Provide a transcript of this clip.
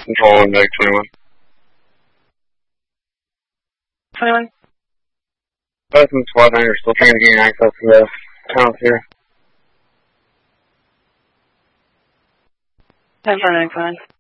Control on deck 21. 21. Both in squad 9 are still trying to gain access to the house here. 10-4, 9-5.